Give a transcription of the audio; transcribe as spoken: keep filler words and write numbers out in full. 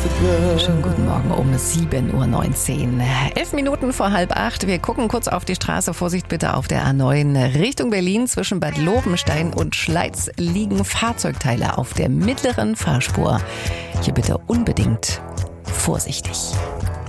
Schönen guten Morgen um sieben Uhr neunzehn. Elf Minuten vor halb acht. Wir gucken kurz auf die Straße. Vorsicht bitte auf der A neun Richtung Berlin. Zwischen Bad Lobenstein und Schleiz liegen Fahrzeugteile auf der mittleren Fahrspur. Hier bitte unbedingt vorsichtig.